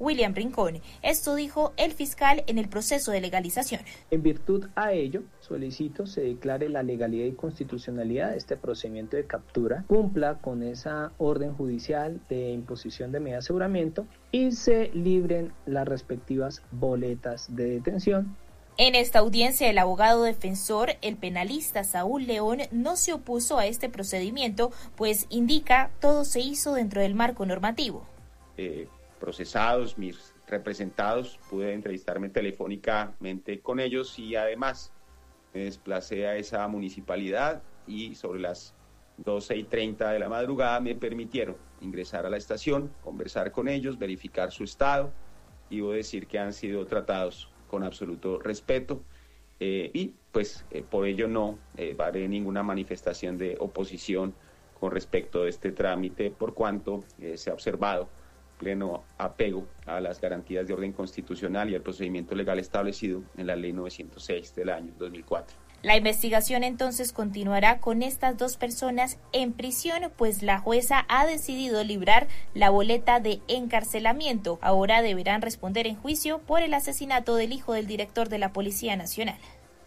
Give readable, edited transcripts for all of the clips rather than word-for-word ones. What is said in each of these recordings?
William Rincón. Esto dijo el fiscal en el proceso de legalización. En virtud a ello, solicito se declare la legalidad y constitucionalidad de este procedimiento de captura, cumpla con esa orden judicial de imposición de medida de aseguramiento y se libren las respectivas boletas de detención. En esta audiencia, el abogado defensor, el penalista Saúl León, no se opuso a este procedimiento, pues indica todo se hizo dentro del marco normativo. Procesados, mis representados, pude entrevistarme telefónicamente con ellos y además me desplacé a esa municipalidad y sobre las 12:30 de la madrugada me permitieron ingresar a la estación, conversar con ellos, verificar su estado y debo decir que han sido tratados con absoluto respeto y pues por ello no haré ninguna manifestación de oposición con respecto a este trámite por cuanto se ha observado pleno apego a las garantías de orden constitucional y al procedimiento legal establecido en la Ley 906 del año 2004. La investigación entonces continuará con estas dos personas en prisión, pues la jueza ha decidido librar la boleta de encarcelamiento. Ahora deberán responder en juicio por el asesinato del hijo del director de la Policía Nacional.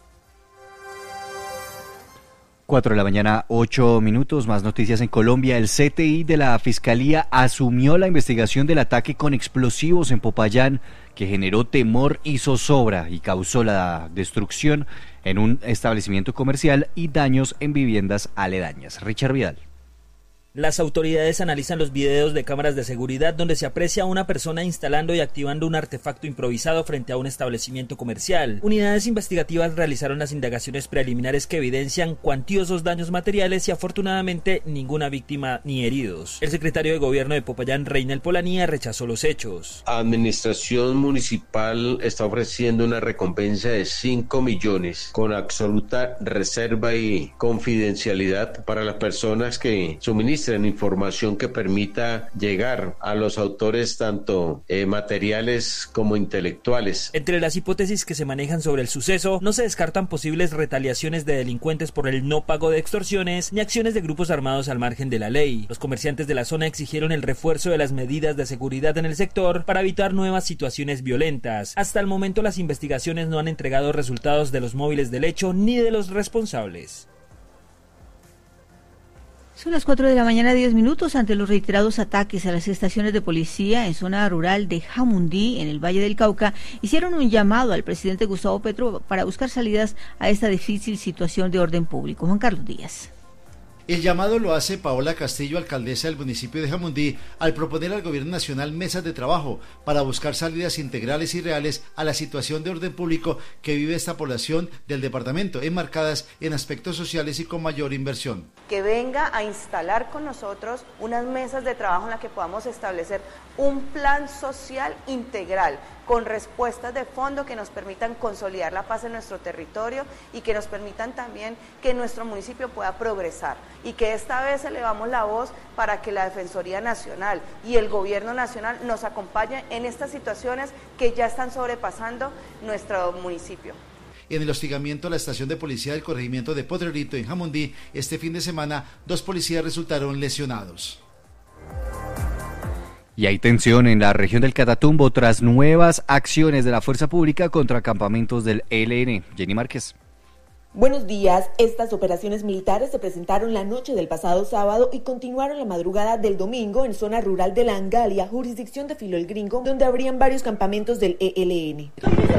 4 de la mañana, 8 minutos, más noticias en Colombia. El CTI de la Fiscalía asumió la investigación del ataque con explosivos en Popayán, que generó temor y zozobra y causó la destrucción en un establecimiento comercial y daños en viviendas aledañas. Richard Vidal. Las autoridades analizan los videos de cámaras de seguridad donde se aprecia a una persona instalando y activando un artefacto improvisado frente a un establecimiento comercial. Unidades investigativas realizaron las indagaciones preliminares que evidencian cuantiosos daños materiales y afortunadamente ninguna víctima ni heridos. El secretario de Gobierno de Popayán, Reynel Polanía, rechazó los hechos. Administración municipal está ofreciendo una recompensa de 5 millones con absoluta reserva y confidencialidad para las personas que suministran información que permita llegar a los autores tanto materiales como intelectuales. Entre las hipótesis que se manejan sobre el suceso, no se descartan posibles retaliaciones de delincuentes por el no pago de extorsiones ni acciones de grupos armados al margen de la ley. Los comerciantes de la zona exigieron el refuerzo de las medidas de seguridad en el sector para evitar nuevas situaciones violentas. Hasta el momento las investigaciones no han entregado resultados de los móviles del hecho ni de los responsables. Son las 4 de la mañana, 10 minutos. Ante los reiterados ataques a las estaciones de policía en zona rural de Jamundí, en el Valle del Cauca, hicieron un llamado al presidente Gustavo Petro para buscar salidas a esta difícil situación de orden público. Juan Carlos Díaz. El llamado lo hace Paola Castillo, alcaldesa del municipio de Jamundí, al proponer al gobierno nacional mesas de trabajo para buscar salidas integrales y reales a la situación de orden público que vive esta población del departamento, enmarcadas en aspectos sociales y con mayor inversión. Que venga a instalar con nosotros unas mesas de trabajo en las que podamos establecer un plan social integral con respuestas de fondo que nos permitan consolidar la paz en nuestro territorio y que nos permitan también que nuestro municipio pueda progresar y que esta vez elevamos la voz para que la Defensoría Nacional y el Gobierno Nacional nos acompañen en estas situaciones que ya están sobrepasando nuestro municipio. En el hostigamiento a la estación de policía del corregimiento de Potrerito en Jamundí, este fin de semana, 2 policías resultaron lesionados. Y hay tensión en la región del Catatumbo tras nuevas acciones de la fuerza pública contra campamentos del ELN. Jenny Márquez. Buenos días. Estas operaciones militares se presentaron la noche del pasado sábado y continuaron la madrugada del domingo en zona rural de La Angalia, jurisdicción de Filo el Gringo, donde habrían varios campamentos del ELN.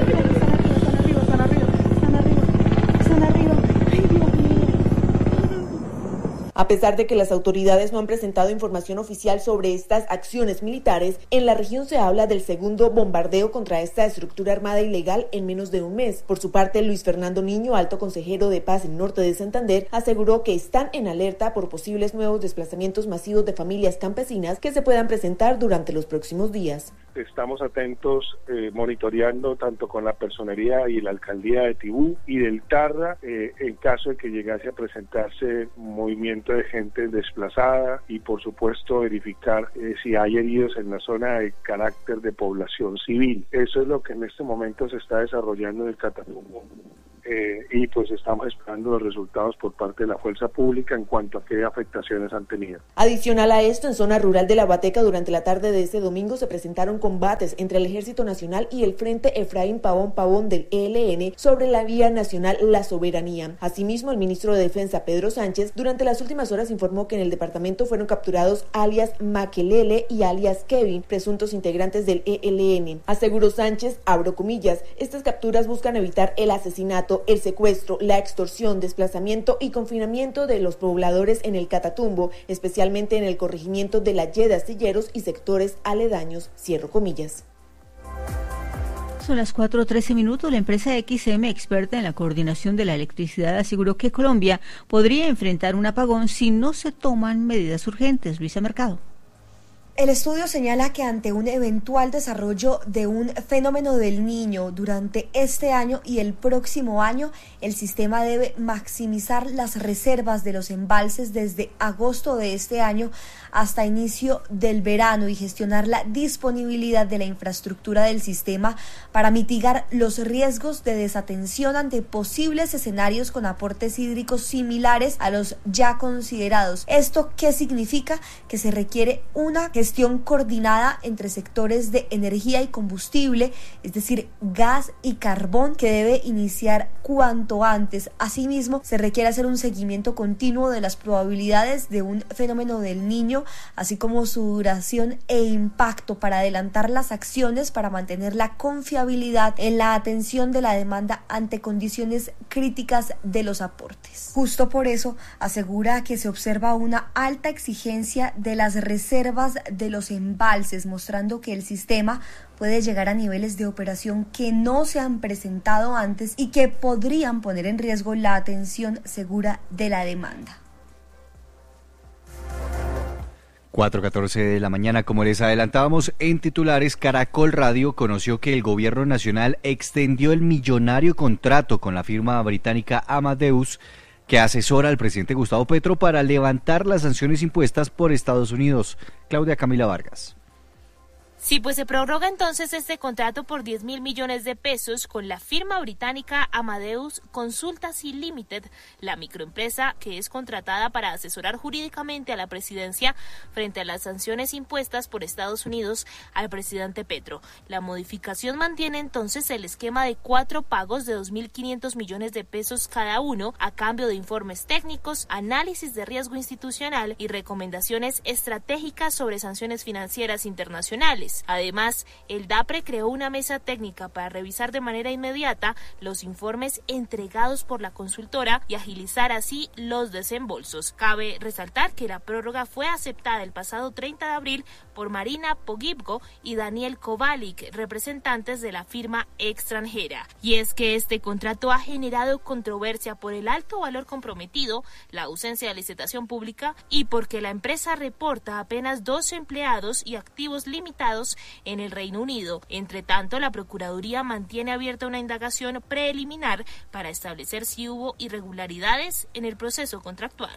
A pesar de que las autoridades no han presentado información oficial sobre estas acciones militares, en la región se habla del segundo bombardeo contra esta estructura armada ilegal en menos de un mes. Por su parte, Luis Fernando Niño, alto consejero de paz en norte de Santander, aseguró que están en alerta por posibles nuevos desplazamientos masivos de familias campesinas que se puedan presentar durante los próximos días. Estamos atentos, monitoreando tanto con la personería y la alcaldía de Tibú y del Tarra, en caso de que llegase a presentarse movimiento de gente desplazada y por supuesto verificar si hay heridos en la zona de carácter de población civil. Eso es lo que en este momento se está desarrollando en el Catatumbo. y pues estamos esperando los resultados por parte de la fuerza pública en cuanto a qué afectaciones han tenido. Adicional a esto, en zona rural de La Bateca, durante la tarde de este domingo se presentaron combates entre el Ejército Nacional y el Frente Efraín Pavón del ELN sobre la vía nacional La Soberanía. Asimismo, el ministro de Defensa, Pedro Sánchez, durante las últimas horas informó que en el departamento fueron capturados alias Makelele y alias Kevin, presuntos integrantes del ELN. Aseguró Sánchez, abro comillas, estas capturas buscan evitar el asesinato, el secuestro, la extorsión, desplazamiento y confinamiento de los pobladores en el Catatumbo, especialmente en el corregimiento de la Y de Astilleros y sectores aledaños, cierro comillas. Son las 4:13 minutos. La empresa XM, experta en la coordinación de la electricidad, aseguró que Colombia podría enfrentar un apagón si no se toman medidas urgentes. Luisa Mercado. El estudio señala que ante un eventual desarrollo de un fenómeno del Niño durante este año y el próximo año, el sistema debe maximizar las reservas de los embalses desde agosto de este año hasta inicio del verano y gestionar la disponibilidad de la infraestructura del sistema para mitigar los riesgos de desatención ante posibles escenarios con aportes hídricos similares a los ya considerados. ¿Esto qué significa? Que se requiere una gestión coordinada entre sectores de energía y combustible, es decir, gas y carbón, que debe iniciar cuanto antes. Asimismo, se requiere hacer un seguimiento continuo de las probabilidades de un fenómeno del Niño, así como su duración e impacto, para adelantar las acciones para mantener la confiabilidad en la atención de la demanda ante condiciones críticas de los aportes. Justo por eso, asegura que se observa una alta exigencia de las reservas de los embalses, mostrando que el sistema puede llegar a niveles de operación que no se han presentado antes y que podrían poner en riesgo la atención segura de la demanda. 4:14 de la mañana, como les adelantábamos en titulares, Caracol Radio conoció que el gobierno nacional extendió el millonario contrato con la firma británica Amadeus, que asesora al presidente Gustavo Petro para levantar las sanciones impuestas por Estados Unidos. Claudia Camila Vargas. Sí, pues se prorroga entonces este contrato por 10.000 millones de pesos con la firma británica Amadeus Consultancy Limited, la microempresa que es contratada para asesorar jurídicamente a la presidencia frente a las sanciones impuestas por Estados Unidos al presidente Petro. La modificación mantiene entonces el esquema de 4 pagos de 2.500 millones de pesos cada uno a cambio de informes técnicos, análisis de riesgo institucional y recomendaciones estratégicas sobre sanciones financieras internacionales. Además, el DAPRE creó una mesa técnica para revisar de manera inmediata los informes entregados por la consultora y agilizar así los desembolsos. Cabe resaltar que la prórroga fue aceptada el pasado 30 de abril por Marina Pogibgo y Daniel Kovalik, representantes de la firma extranjera. Y es que este contrato ha generado controversia por el alto valor comprometido, la ausencia de licitación pública y porque la empresa reporta apenas 2 empleados y activos limitados en el Reino Unido. Entre tanto, la Procuraduría mantiene abierta una indagación preliminar para establecer si hubo irregularidades en el proceso contractual.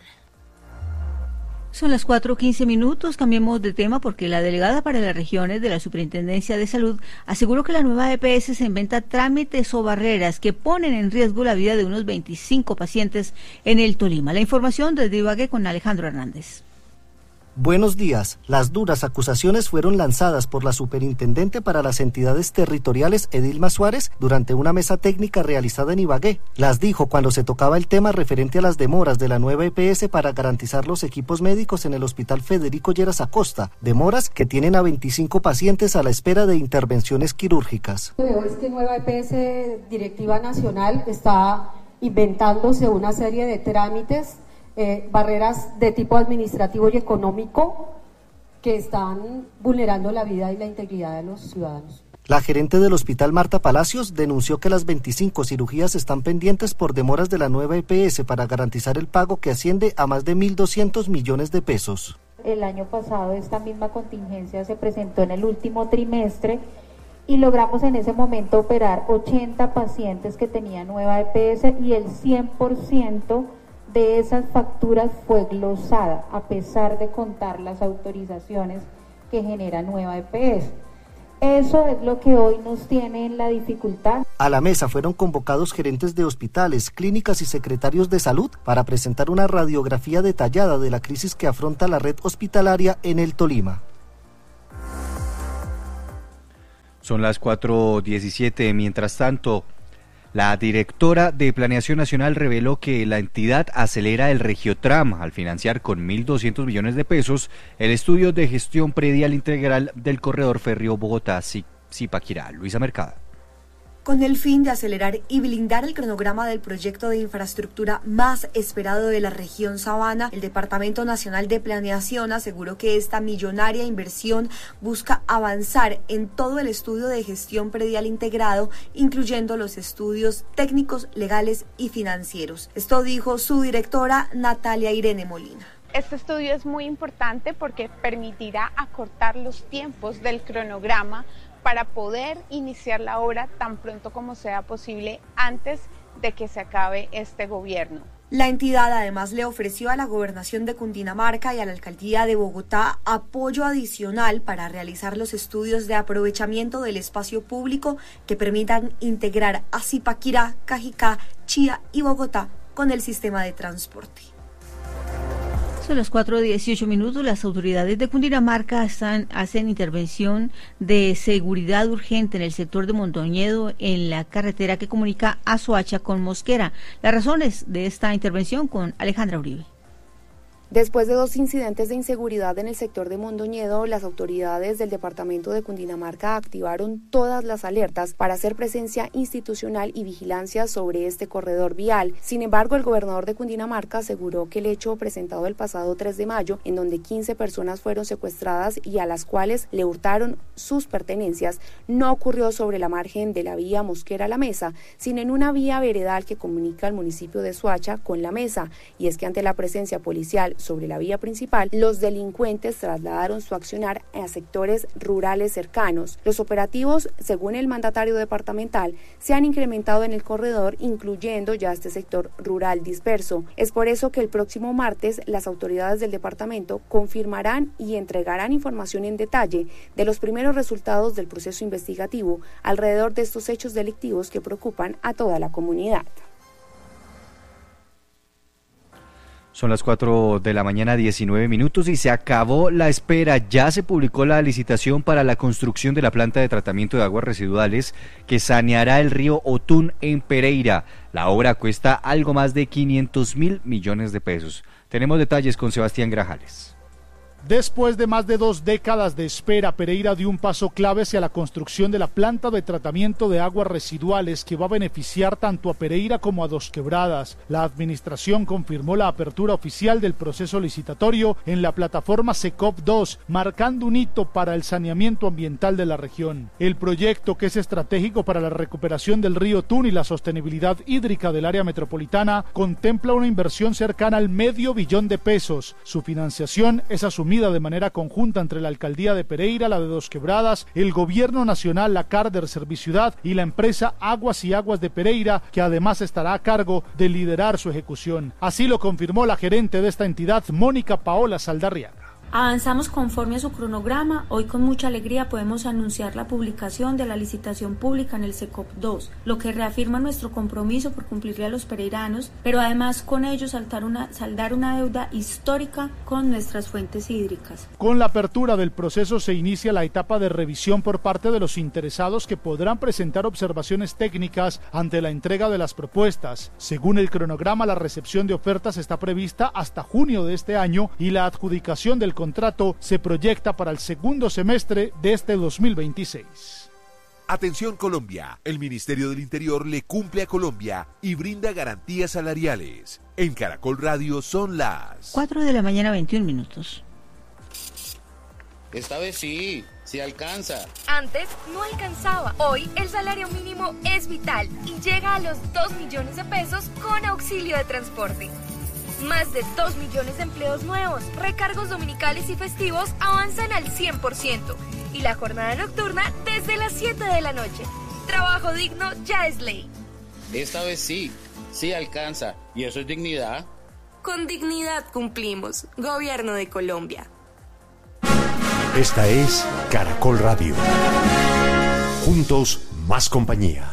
Son las 4:15 minutos, cambiemos de tema porque la delegada para las regiones de la Superintendencia de Salud aseguró que la nueva EPS se inventa trámites o barreras que ponen en riesgo la vida de unos 25 pacientes en el Tolima. La información desde Ibagué con Alejandro Hernández. Buenos días. Las duras acusaciones fueron lanzadas por la superintendente para las entidades territoriales, Edilma Suárez, durante una mesa técnica realizada en Ibagué. Las dijo cuando se tocaba el tema referente a las demoras de la nueva EPS para garantizar los equipos médicos en el Hospital Federico Lleras Acosta, demoras que tienen a 25 pacientes a la espera de intervenciones quirúrgicas. Veo es que nueva EPS Directiva Nacional está inventándose una serie de trámites, barreras de tipo administrativo y económico que están vulnerando la vida y la integridad de los ciudadanos. La gerente del hospital, Marta Palacios, denunció que las 25 cirugías están pendientes por demoras de la nueva EPS para garantizar el pago que asciende a más de 1.200 millones de pesos. El año pasado esta misma contingencia se presentó en el último trimestre y logramos en ese momento operar 80 pacientes que tenían nueva EPS y el 100% de esas facturas fue glosada, a pesar de contar las autorizaciones que genera nueva EPS. Eso es lo que hoy nos tiene en la dificultad. A la mesa fueron convocados gerentes de hospitales, clínicas y secretarios de salud para presentar una radiografía detallada de la crisis que afronta la red hospitalaria en el Tolima. Son las 4:17. Mientras tanto, la directora de Planeación Nacional reveló que la entidad acelera el Regiotram al financiar con 1.200 millones de pesos el estudio de gestión predial integral del corredor férreo Bogotá-Zipaquirá. Luisa Mercado. Con el fin de acelerar y blindar el cronograma del proyecto de infraestructura más esperado de la región Sabana, el Departamento Nacional de Planeación aseguró que esta millonaria inversión busca avanzar en todo el estudio de gestión predial integrado, incluyendo los estudios técnicos, legales y financieros. Esto dijo su directora Natalia Irene Molina. Este estudio es muy importante porque permitirá acortar los tiempos del cronograma para poder iniciar la obra tan pronto como sea posible antes de que se acabe este gobierno. La entidad además le ofreció a la Gobernación de Cundinamarca y a la Alcaldía de Bogotá apoyo adicional para realizar los estudios de aprovechamiento del espacio público que permitan integrar a Zipaquirá, Cajicá, Chía y Bogotá con el sistema de transporte. Son las 4:18. Las autoridades de Cundinamarca hacen intervención de seguridad urgente en el sector de Mondoñedo, en la carretera que comunica a Soacha con Mosquera. Las razones de esta intervención con Alejandra Uribe. Después de 2 incidentes de inseguridad en el sector de Mondoñedo, las autoridades del departamento de Cundinamarca activaron todas las alertas para hacer presencia institucional y vigilancia sobre este corredor vial. Sin embargo, el gobernador de Cundinamarca aseguró que el hecho presentado el pasado 3 de mayo, en donde 15 personas fueron secuestradas y a las cuales le hurtaron sus pertenencias, no ocurrió sobre la margen de la vía Mosquera-La Mesa, sino en una vía veredal que comunica al municipio de Soacha con La Mesa. Y es que ante la presencia policial sobre la vía principal, los delincuentes trasladaron su accionar a sectores rurales cercanos. Los operativos, según el mandatario departamental, se han incrementado en el corredor, incluyendo ya este sector rural disperso. Es por eso que el próximo martes las autoridades del departamento confirmarán y entregarán información en detalle de los primeros resultados del proceso investigativo alrededor de estos hechos delictivos que preocupan a toda la comunidad. Son las 4:19 p.m. y se acabó la espera. Ya se publicó la licitación para la construcción de la planta de tratamiento de aguas residuales que saneará el río Otún en Pereira. La obra cuesta algo más de 500.000 millones de pesos. Tenemos detalles con Sebastián Grajales. Después de más de 2 décadas de espera, Pereira dio un paso clave hacia la construcción de la planta de tratamiento de aguas residuales que va a beneficiar tanto a Pereira como a Dos Quebradas. La administración confirmó la apertura oficial del proceso licitatorio en la plataforma SECOP 2, marcando un hito para el saneamiento ambiental de la región. El proyecto, que es estratégico para la recuperación del río Otún y la sostenibilidad hídrica del área metropolitana, contempla una inversión cercana al $500 millones de pesos. Su financiación es asumida de manera conjunta entre la Alcaldía de Pereira, la de Dos Quebradas, el Gobierno Nacional, la Carder Serviciudad y la empresa Aguas y Aguas de Pereira, que además estará a cargo de liderar su ejecución. Así lo confirmó la gerente de esta entidad, Mónica Paola Saldarriaga. Avanzamos conforme a su cronograma. Hoy con mucha alegría podemos anunciar la publicación de la licitación pública en el SECOP 2, lo que reafirma nuestro compromiso por cumplirle a los pereiranos, pero además con ello saldar una deuda histórica con nuestras fuentes hídricas. Con la apertura del proceso se inicia la etapa de revisión por parte de los interesados, que podrán presentar observaciones técnicas ante la entrega de las propuestas. Según el cronograma, la recepción de ofertas está prevista hasta junio de este año y la adjudicación del contrato se proyecta para el segundo semestre de este 2026. Atención Colombia, el Ministerio del Interior le cumple a Colombia y brinda garantías salariales. En Caracol Radio son las 4:21 p.m. Esta vez sí alcanza. Antes no alcanzaba. Hoy el salario mínimo es vital y llega a los 2 millones de pesos con auxilio de transporte. Más de 2 millones de empleos nuevos, recargos dominicales y festivos avanzan al 100% y la jornada nocturna desde las 7 de la noche. Trabajo digno ya es ley. Esta vez sí alcanza, y eso es dignidad. Con dignidad cumplimos. Gobierno de Colombia. Esta es Caracol Radio. Juntos, más compañía.